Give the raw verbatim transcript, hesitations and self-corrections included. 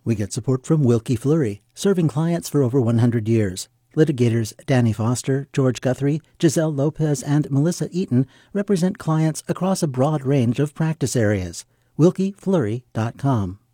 We get support from Wilkie Fleury, serving clients for over one hundred years. Litigators Danny Foster, George Guthrie, Giselle Lopez, and Melissa Eaton represent clients across a broad range of practice areas. Wilkie Fleury dot com.